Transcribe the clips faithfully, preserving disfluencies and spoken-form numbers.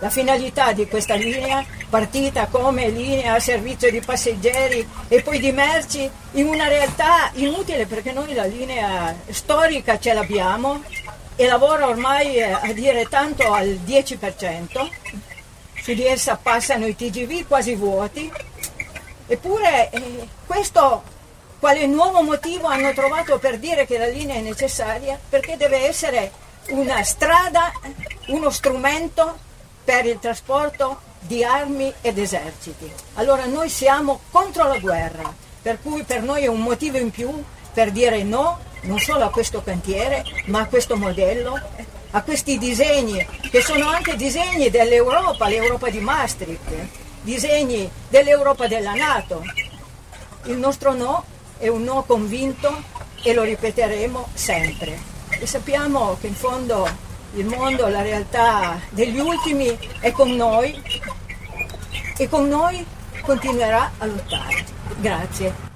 La finalità di questa linea, partita come linea a servizio di passeggeri e poi di merci, in una realtà inutile perché noi la linea storica ce l'abbiamo e lavora ormai a dire tanto al dieci per cento, su di essa passano i T G V quasi vuoti, eppure eh, questo quale nuovo motivo hanno trovato per dire che la linea è necessaria? Perché deve essere una strada, uno strumento per il trasporto di armi ed eserciti. Allora noi siamo contro la guerra, per cui per noi è un motivo in più per dire no, non solo a questo cantiere, ma a questo modello, a questi disegni, che sono anche disegni dell'Europa, l'Europa di Maastricht, disegni dell'Europa della NATO. Il nostro no è un no convinto e lo ripeteremo sempre. E sappiamo che in fondo il mondo, la realtà degli ultimi è con noi e con noi continuerà a lottare. Grazie.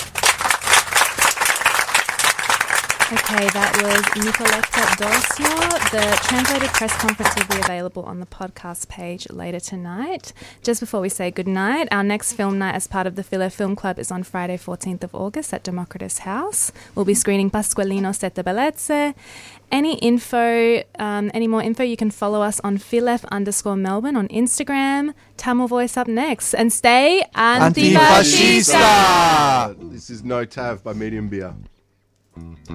Okay, that was Nicoletta Dorsio. The translated press conference will be available on the podcast page later tonight. Just before we say goodnight, our next film night as part of the Filler Film Club is on Friday, fourteenth of August at Democritus House. We'll be screening Pasqualino Sette Bellezze. Any info, um, any more info, you can follow us on Filef underscore Melbourne on Instagram. Tamil Voice up next. And stay antifascista! This is No Tav by Medium Beer.